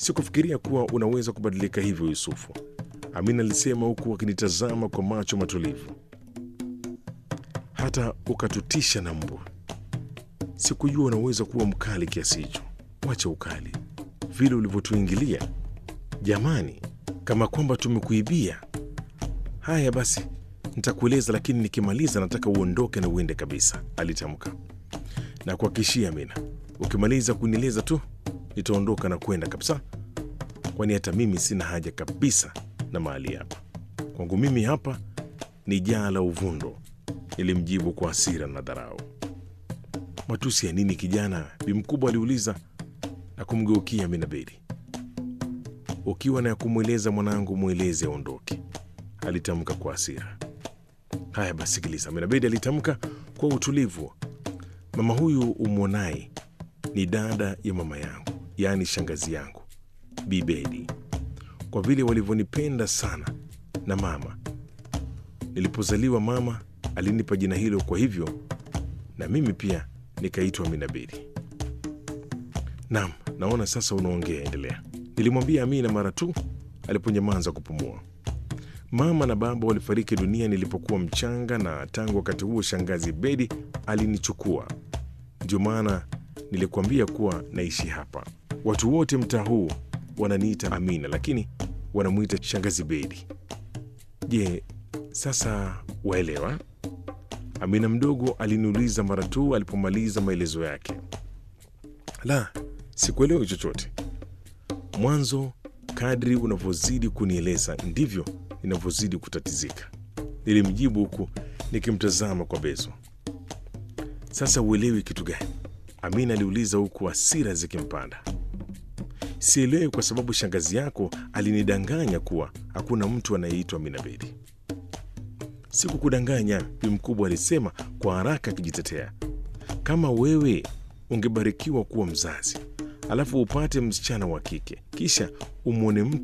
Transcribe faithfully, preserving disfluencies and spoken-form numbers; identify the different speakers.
Speaker 1: Sikufikiria kuwa unaweza kubadilika hivyo Yusufu, Amina alisema huku akinitazama kwa macho matulivu. Hata ukatutisha na mbwa. Sikujua unaweza kuwa mkali kiasi hicho. Wacha ukali. Vile ulivyotuingilia. Jamani, kama kwamba tumekuibia. Haya basi, nitakueleza lakini nikimaliza nataka uondoke na uende kabisa, alitamka. Na kuhakikishia Amina, ukimaliza kunieleza tu, nitaondoka na kwenda kabisa. Kwani hata mimi sina haja kabisa na mahali hapa. Kwangu mimi hapa ni jaa la uvundo, nilimjibu kwa hasira na dharau. Matusi ya nini kijana? Bi mkubwa aliuliza na kumgeukia Amina Bedi. Ukiwa na ya kumweleza mwanangu mweleze aondoke, alitamka kwa hasira. Haya basi sikiliza, Amina Bedi alitamka kwa utulivu. Mama huyu umwonaye ni dada ya mama yangu, yaani shangazi yangu, Bi Bedi. Kwa vile walivyonipenda sana na mama, nilipozaliwa mama alinipa jina hilo, kwa hivyo na mimi pia nikaitwa Amina Bedi. Naam, naona sasa unaongea, endelea, nilimwambia Amina mara tu aliponyamaza kupumua. Mama na baba walifariki dunia nilipokuwa mchanga, na tangu wakati huo shangazi Bedi alinichukua. Ndio maana nilikwambia kuwa naishi hapa. Watu wote mtaa huu wananiita Amina, lakini wanamuita shangazi Bedi. Je, sasa waelewa? Amina mdogo aliniuliza mara tu alipomaliza maelezo yake. La, sikuelewi chochote. Mwanzo kadri unavyozidi kunieleza ndivyo ninavyozidi kutatizika, nilimjibu huku nikimtazama kwa bezo. Sasa uelewi kitu gani? Amina aliuliza huku hasira zikimpanda. Sielewi kwa sababu shangazi yako alinidanganya kuwa hakuna mtu anayeitwa Amina Bedi. Sikukudanganya, Bi mkubwa alisema kwa haraka akijitetea. Kama wewe ungebarikiwa kuwa mzazi, alafu upate msichana wa kike, kisha umwone mtu